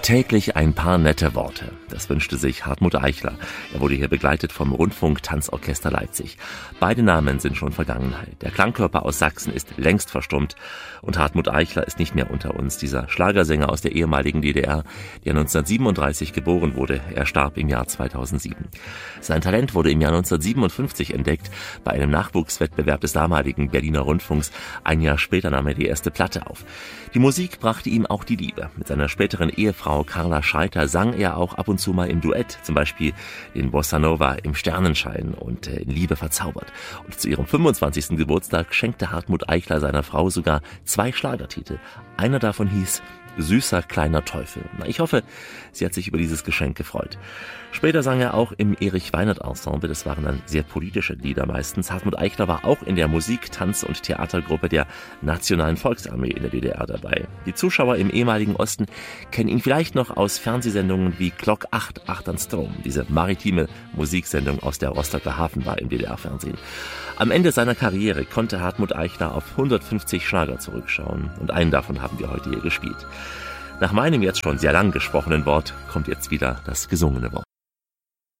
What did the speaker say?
Täglich ein paar nette Worte. Das wünschte sich Hartmut Eichler. Er wurde hier begleitet vom Rundfunk-Tanzorchester Leipzig. Beide Namen sind schon Vergangenheit. Der Klangkörper aus Sachsen ist längst verstummt und Hartmut Eichler ist nicht mehr unter uns. Dieser Schlagersänger aus der ehemaligen DDR, der 1937 geboren wurde. Er starb im Jahr 2007. Sein Talent wurde im Jahr 1957 entdeckt bei einem Nachwuchswettbewerb des damaligen Berliner Rundfunks. Ein Jahr später nahm er die erste Platte auf. Die Musik brachte ihm auch die Liebe. Mit seiner späteren Ehefrau Carla Scheiter sang er auch ab und zu mal im Duett, zum Beispiel in Bossa Nova im Sternenschein und in Liebe verzaubert. Und zu ihrem 25. Geburtstag schenkte Hartmut Eichler seiner Frau sogar 2 Schlagertitel. Einer davon hieß Süßer kleiner Teufel. Ich hoffe, sie hat sich über dieses Geschenk gefreut. Später sang er auch im Erich-Weinert-Ensemble. Das waren dann sehr politische Lieder meistens. Hartmut Eichler war auch in der Musik-, Tanz- und Theatergruppe der Nationalen Volksarmee in der DDR dabei. Die Zuschauer im ehemaligen Osten kennen ihn vielleicht noch aus Fernsehsendungen wie Glock 8, Achtern Strom, diese maritime Musiksendung aus der Rostocker Hafenbar im DDR-Fernsehen. Am Ende seiner Karriere konnte Hartmut Eichler auf 150 Schlager zurückschauen und einen davon haben wir heute hier gespielt. Nach meinem jetzt schon sehr lang gesprochenen Wort kommt jetzt wieder das gesungene Wort.